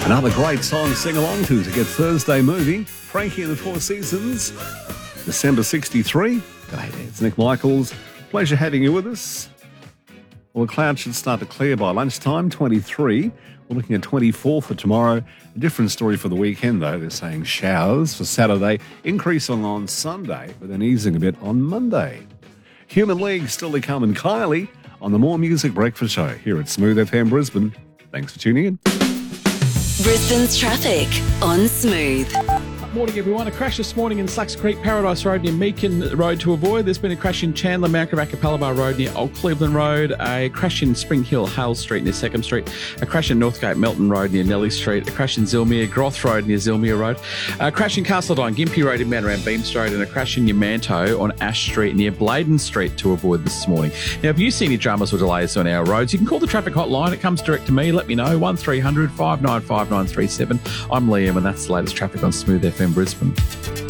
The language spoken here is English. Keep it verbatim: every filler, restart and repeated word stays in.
Another great song to sing along to to get Thursday moving. Frankie and the Four Seasons, December sixty-three. G'day there, it's Nick Michaels. Pleasure having you with us. Well, the clouds should start to clear by lunchtime, twenty-three. We're looking at twenty-four for tomorrow. A different story for the weekend, though. They're saying showers for Saturday, increasing on Sunday, but then easing a bit on Monday. Human League still to come, and Kylie on the More Music Breakfast Show here at Smooth F M Brisbane. Thanks for tuning in. Brisbane's traffic on Smooth. Morning, everyone. A crash this morning in Slacks Creek, Paradise Road near Meakin Road to avoid. There's been a crash in Chandler, Mount Gravatt, Palabar Road near Old Cleveland Road. A crash in Spring Hill, Hale Street near Second Street. A crash in Northgate, Melton Road near Nellie Street. A crash in Zilmere, Groth Road near Zilmere Road. A crash in Castledine, Gympie Road in Manaram Beams Road. And a crash in Yamanto on Ash Street near Bladen Street to avoid this morning. Now, if you see any dramas or delays on our roads, you can call the traffic hotline. It comes direct to me. Let me know. one three hundred, five nine five, nine three seven. I'm Liam, and that's the latest traffic on Smooth F M Brisbane.